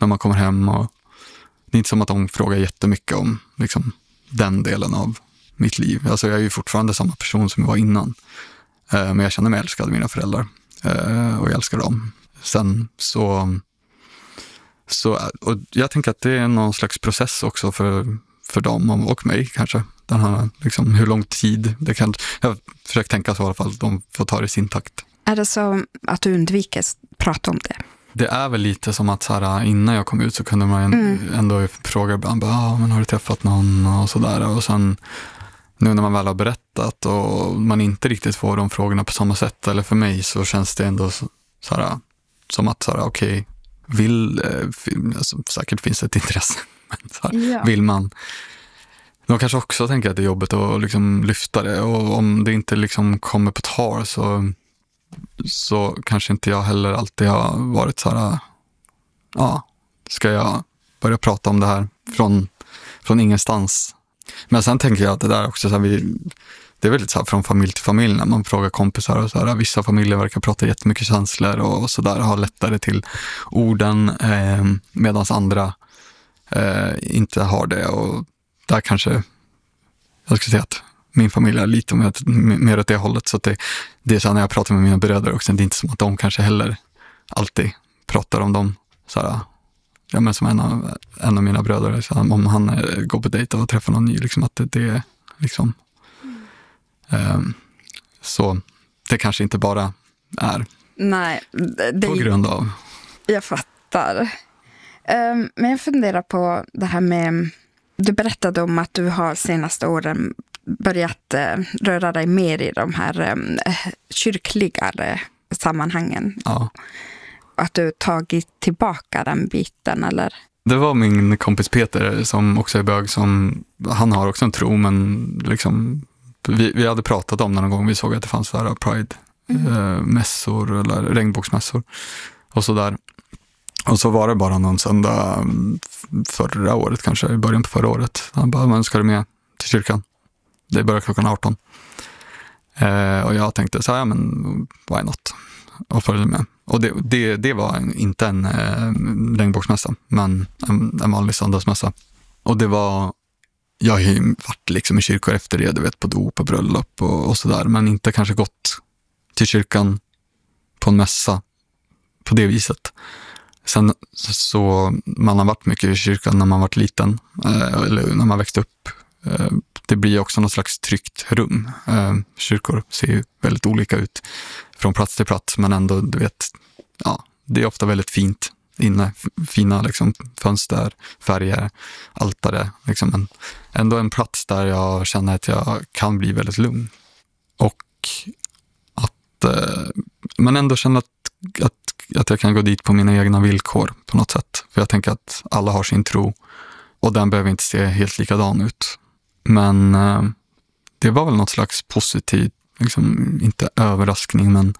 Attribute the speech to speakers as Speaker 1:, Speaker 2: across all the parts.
Speaker 1: när man kommer hem. Och det är inte som att de frågar jättemycket om liksom, den delen av mitt liv. Alltså jag är ju fortfarande samma person som jag var innan. Men jag känner mig älskad av mina föräldrar. Och jag älskar dem. Sen så och jag tänker att det är någon slags process också för dem och mig kanske. Den här, liksom, hur lång tid det kan... Jag försöker tänka så i alla fall, de får ta det i sin takt.
Speaker 2: Är det så att du undviker prata om det?
Speaker 1: Det är väl lite som att så här, innan jag kom ut så kunde man ändå fråga ibland, men har du träffat någon och sådär. Och sen nu när man väl har berättat och man inte riktigt får de frågorna på samma sätt, eller för mig så känns det ändå så här, som att okej, alltså, säkert finns det ett intresse. Men så här, vill man... De kanske också tänker att det är jobbigt att liksom lyfta det, och om det inte liksom kommer på tal så kanske inte jag heller alltid har varit så här, ska jag börja prata om det här från ingenstans. Men sen tänker jag att det där också så här, det är väldigt så här från familj till familj när man frågar kompisar och så här, vissa familjer verkar prata jättemycket känslor och så där, har lättare till orden medan andra inte har det, och där kanske jag ska säga att min familj är lite mer åt det hållet, så att det är så när jag pratar med mina bröder också, det är inte som att de kanske heller alltid pratar om dem så här, men som en av mina bröder så här, om han går på dejt och träffar någon ny, liksom att det liksom så det kanske inte bara är på grund av...
Speaker 2: Jag fattar. Men jag funderar på det här med... Du berättade om att du har senaste åren börjat röra dig mer i de här kyrkligare sammanhangen.
Speaker 1: Ja.
Speaker 2: Att du tagit tillbaka den biten, eller?
Speaker 1: Det var min kompis Peter som också är bög, som han har också en tro, men liksom vi hade pratat om någon gång vi såg att det fanns där Pride-mässor eller regnbågsmässor och sådär. Och så var det bara någon söndag förra året, kanske i början på förra året. Han bara, men ska du med till kyrkan? Det börjar klockan 18. Och jag tänkte så här, men why not? Och följde med. Och det var inte en regnbågsmässa, men en vanlig söndagsmässa. Och det var, jag har ju varit liksom i kyrkor efter det, du vet, på dop och bröllop och sådär, men inte kanske gått till kyrkan på en mässa på det viset. Sen så man har varit mycket i kyrkan när man varit liten, eller när man växte upp. Det blir också något slags tryggt rum. Kyrkor ser ju väldigt olika ut från plats till plats, men ändå, du vet, det är ofta väldigt fint inne, fina liksom fönster, färger, altare, liksom, men ändå en plats där jag känner att jag kan bli väldigt lugn. Och att men ändå känna att jag kan gå dit på mina egna villkor på något sätt. För jag tänker att alla har sin tro och den behöver inte se helt likadan ut. Men det var väl något slags positivt, liksom, inte överraskning, men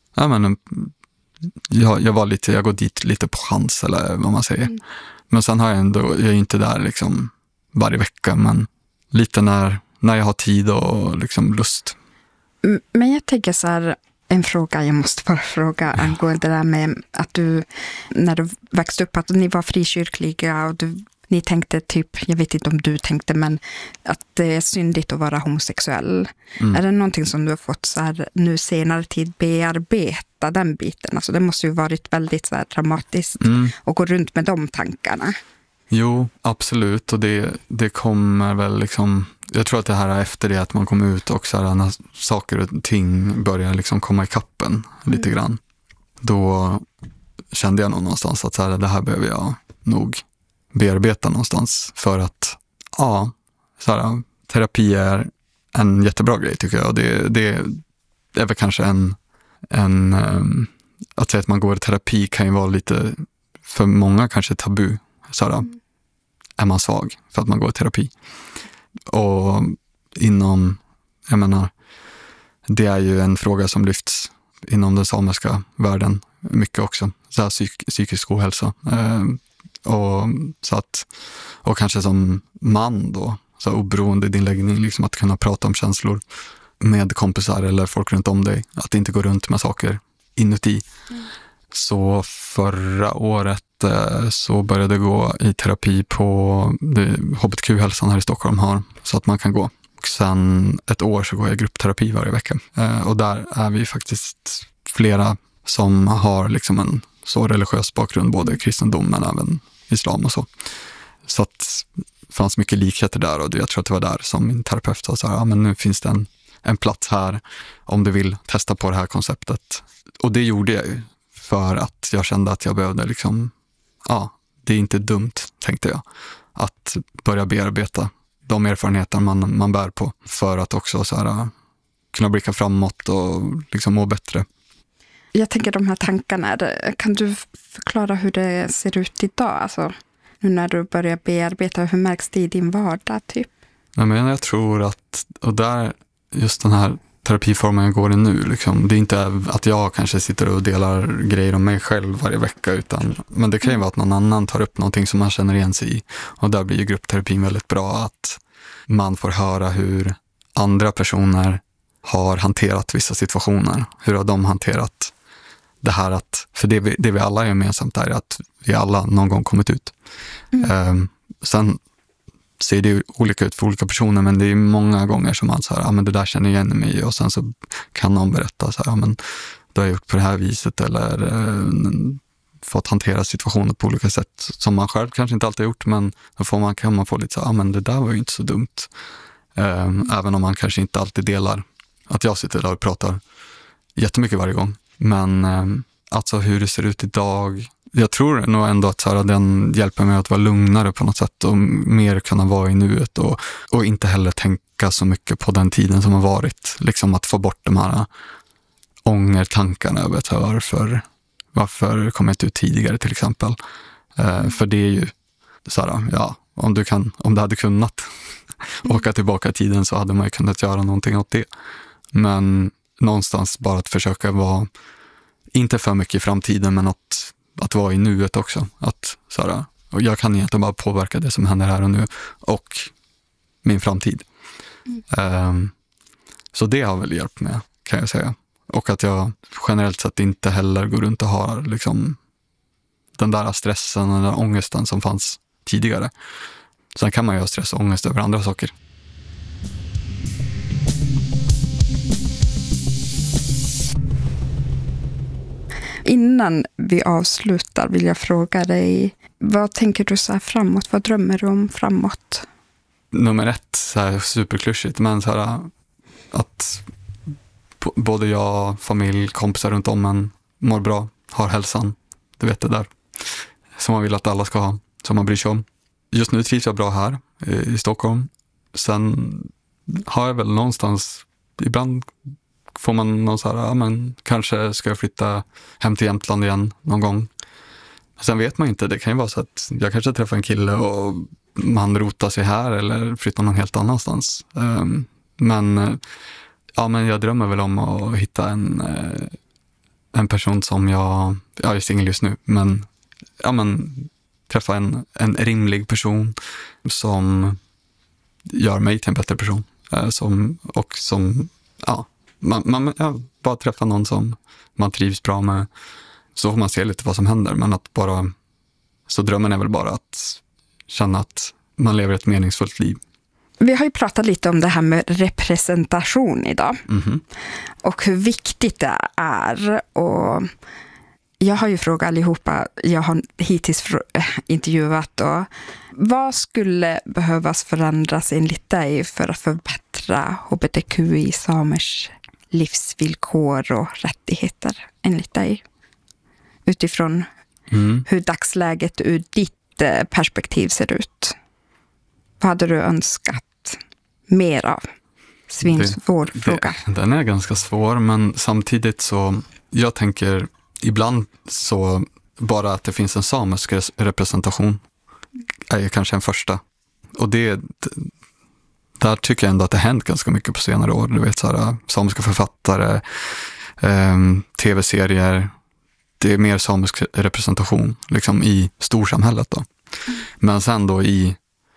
Speaker 1: jag går dit lite på chans, eller vad man säger. Men sen har jag är inte där liksom varje vecka, men lite när jag har tid och liksom lust.
Speaker 2: Men jag tänker så här, en fråga jag måste bara fråga angående det där med att du, när du växte upp, att ni var frikyrkliga och ni tänkte typ, jag vet inte om du tänkte, men att det är syndigt att vara homosexuell. Är det någonting som du har fått så här nu senare tid bearbeta den biten? Alltså det måste ju varit väldigt så här dramatiskt att gå runt med de tankarna. Jo, absolut, och det kommer väl liksom, jag tror att det här är efter det att man kom ut och så här, när saker och ting börjar liksom komma i kappen lite grann. Då kände jag nog någonstans att så här, det här behöver jag nog bearbeta någonstans, för att så här, terapi är en jättebra grej tycker jag, och det är väl kanske en att säga att man går i terapi kan ju vara lite för många kanske tabu, så här, är man svag för att man går i terapi. Och inom, jag menar, det är ju en fråga som lyfts inom den samiska världen mycket också, så här, psykisk ohälsa. Och kanske som man då, så oberoende i din läggning, liksom att kunna prata om känslor med kompisar eller folk runt om dig, att inte gå runt med saker inuti. Så förra året
Speaker 1: så började jag gå i terapi på HBTQ-hälsan här i Stockholm har, så att man kan gå. Och sen ett år så går jag i gruppterapi varje vecka. Och där är vi faktiskt flera som har liksom en så religiös bakgrund, både kristendom men även islam och så. Så att det fanns mycket likheter där, och jag tror att det var där som min terapeut sa så här, men nu finns det en plats här om du vill testa på det här konceptet. Och det gjorde jag ju för att jag kände att jag behövde liksom, det är inte dumt, tänkte jag, att börja bearbeta de erfarenheter man bär på för att också så här, kunna blicka framåt och liksom må bättre.
Speaker 2: Jag tänker de här tankarna, kan du förklara hur det ser ut idag? Alltså, nu när du börjar bearbeta, hur märks det i din vardag typ? Jag tror att, och där just den här terapiformen jag går i nu, liksom, det är inte att jag kanske sitter och delar grejer om mig själv varje vecka, men det kan ju vara att någon annan tar upp någonting som man känner igen sig i. Och där blir ju gruppterapin väldigt bra, att man får höra hur andra personer har hanterat vissa situationer. Hur har de hanterat det här, att, för det vi alla är gemensamt är att vi alla någon gång kommit ut. Sen ser det olika ut för olika personer, men det är många gånger som man säger, men det där känner igen mig, och sen så kan någon berätta så här, men då har jag gjort på det här viset, eller fått hantera situationer på olika sätt som man själv kanske inte alltid har gjort, men då kan man få lite så här, men det där var ju inte så dumt. Även om man kanske inte alltid delar att jag sitter där och pratar jättemycket varje gång. Men alltså hur det ser ut idag, jag tror nog ändå att så här, den hjälper mig att vara lugnare på något sätt och mer kunna vara i nuet och inte heller tänka så mycket på den tiden som har varit. Liksom att få bort de här ångertankarna över varför kom jag inte ut tidigare till exempel. För det är ju så här, om du hade kunnat åka tillbaka i tiden så hade man ju kunnat göra någonting åt det. Men någonstans bara att försöka vara, inte för mycket i framtiden, men att vara i nuet också. Att så här, och jag kan egentligen bara påverka det som händer här och nu och min framtid. Så det har väl hjälpt mig, kan jag säga. Och att jag generellt sett inte heller går runt och har liksom den där stressen eller ångesten som fanns tidigare. Sen kan man ju ha stress och ångest över andra saker. Innan vi avslutar vill jag fråga dig, vad tänker du så här framåt? Vad drömmer du om framåt?
Speaker 1: Nummer 1, så här superklyschigt, men så här, att både jag, familj, kompisar runt om en mår bra, har hälsan, du vet det där, som man vill att alla ska ha, som man bryr sig om. Just nu trivs jag bra här i Stockholm. Sen har jag väl någonstans, ibland får man någon så här, men kanske ska jag flytta hem till Jämtland igen någon gång. Sen vet man inte, det kan ju vara så att jag kanske träffar en kille och man rotar sig här eller flyttar någon helt annanstans. Men jag drömmer väl om att hitta en person som jag är singel just nu, men träffa en rimlig person som gör mig till en bättre person. Man bara träffa någon som man trivs bra med, så får man se lite vad som händer, men så drömmen är väl bara att känna att man lever ett meningsfullt liv.
Speaker 2: Vi har ju pratat lite om det här med representation idag. Och hur viktigt det är. Och jag har ju frågat allihopa, jag har hittills intervjuat, och vad skulle behövas förändras enligt dig för att förbättra hbtqi-samers livsvillkor och rättigheter enligt dig? Utifrån hur dagsläget ur ditt perspektiv ser ut. Vad hade du önskat mer av? Svinsvår fråga.
Speaker 1: Den är ganska svår, men samtidigt så, jag tänker ibland så bara att det finns en samisk representation är kanske en första. Och där tycker jag ändå att det har hänt ganska mycket på senare år. Du vet, så här, samiska författare, tv-serier, det är mer samisk representation liksom i storsamhället då. Men sen då i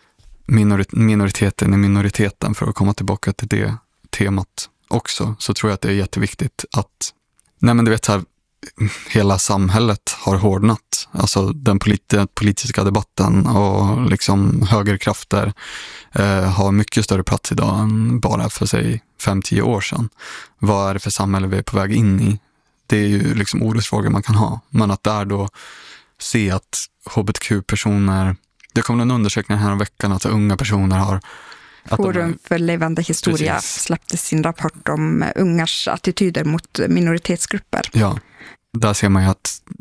Speaker 1: minoriteten, för att komma tillbaka till det temat också, så tror jag att det är jätteviktigt att, du vet så här, hela samhället har hårdnat. Alltså den politiska debatten och liksom högerkrafter har mycket större plats idag än bara för sig 5-10 år sedan. Vad är det för samhälle vi är på väg in i? Det är ju liksom orosfrågor man kan ha. Men att där då se att hbtq-personer, det kom en undersökning här om veckan att unga personer har...
Speaker 2: Forum för levande historia släppte sin rapport om ungars attityder mot minoritetsgrupper.
Speaker 1: Ja, där ser man ju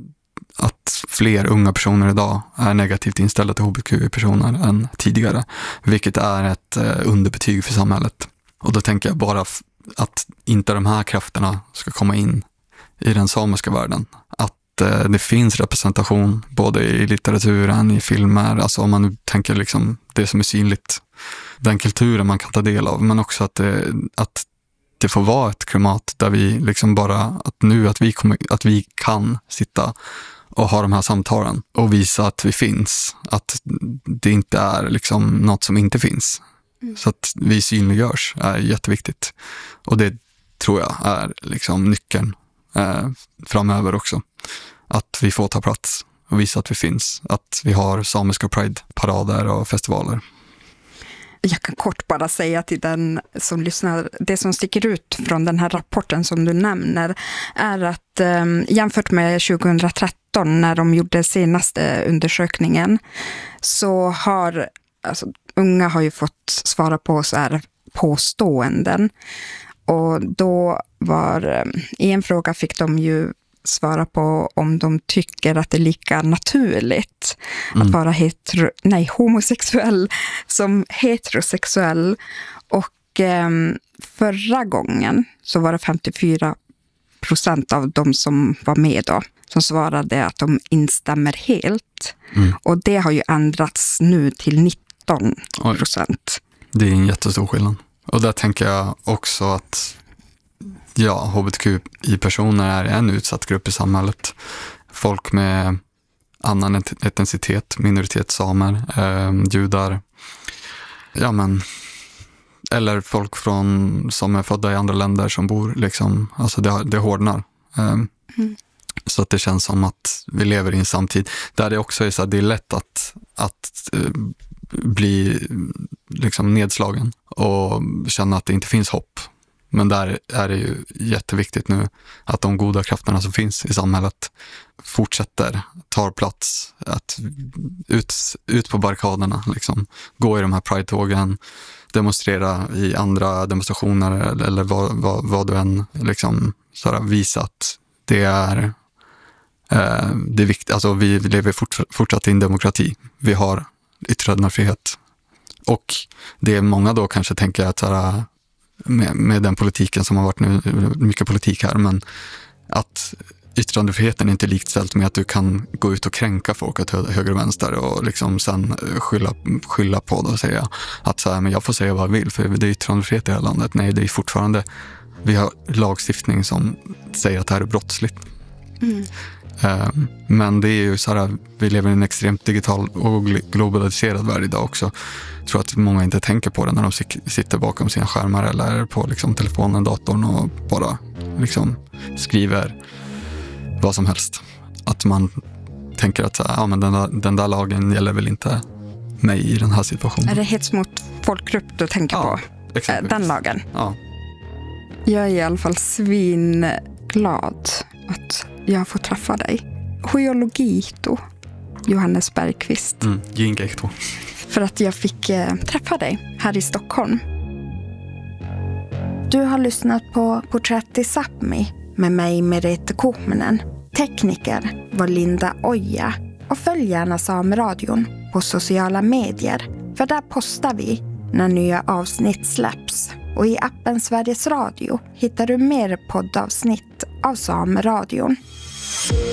Speaker 1: att fler unga personer idag är negativt inställda till hbtq-personer än tidigare. Vilket är ett underbetyg för samhället. Och då tänker jag bara att inte de här krafterna ska komma in i den samiska världen. Att det finns representation både i litteraturen, i filmer, alltså om man nu tänker liksom det som är synligt, den kulturen man kan ta del av, men också att det får vara ett klimat där vi liksom bara, att vi kan sitta och ha de här samtalen och visa att vi finns, att det inte är liksom något som inte finns. Så att vi synliggörs är jätteviktigt. Och det tror jag är liksom nyckeln framöver också. Att vi får ta plats och visa att vi finns. Att vi har samiska Pride-parader och festivaler.
Speaker 2: Jag kan kort bara säga till den som lyssnar, det som sticker ut från den här rapporten som du nämner är att jämfört med 2013 när de gjorde senaste undersökningen så har unga har ju fått svara på så här påståenden. Och då var i en fråga fick de ju svara på om de tycker att det är lika naturligt att vara homosexuell som heterosexuell. Och förra gången så var det 54% av de som var med då som svarade att de instämmer helt. Och det har ju ändrats nu till 19%.
Speaker 1: Det är en jättestor skillnad. Och där tänker jag också att hbtqi-personer är en utsatt grupp i samhället. Folk med annan etnicitet, minoritetssamer, judar, eller folk som är födda i andra länder som bor liksom, alltså det hårdnar. Så att det känns som att vi lever i en samtid där det också är så att det är lätt att bli liksom nedslagen och känna att det inte finns hopp. Men där är det ju jätteviktigt nu att de goda krafterna som finns i samhället fortsätter, tar plats, att ut på barrikaderna, liksom, gå i de här Pride-tågen, demonstrera i andra demonstrationer eller vad du än liksom, visa att det är viktigt. Alltså, vi lever fortsatt i en demokrati. Vi har yttrandefrihet. Och det är många då kanske tänker att med den politiken som har varit nu, mycket politik här, men att yttrandefriheten är inte likställt med att du kan gå ut och kränka folk åt höger och vänster och liksom sen skylla på det och säga att men jag får säga vad jag vill för det är yttrandefrihet i det här landet. Nej, det är fortfarande, vi har lagstiftning som säger att det här är brottsligt. Men det är ju vi lever i en extremt digital och globaliserad värld idag också. Jag tror att många inte tänker på det när de sitter bakom sina skärmar eller på liksom telefonen, datorn och bara liksom skriver vad som helst. Att man tänker att men den där lagen gäller väl inte mig i den här situationen.
Speaker 2: Är det hets mot folkgrupp du tänker på?
Speaker 1: Exempelvis.
Speaker 2: Den lagen?
Speaker 1: Ja.
Speaker 2: Jag är i alla fall svinglad att jag får träffa dig. Huiologito, Johannes Bergqvist.
Speaker 1: Gingekto.
Speaker 2: För att jag fick träffa dig här i Stockholm. Du har lyssnat på Porträtt i Sápmi med mig, Merete Kuhmenen. Tekniker var Linda Oja. Och följ gärna Sameradion på sociala medier. För där postar vi när nya avsnitt släpps. Och i appen Sveriges Radio hittar du mer poddavsnitt av Sameradion.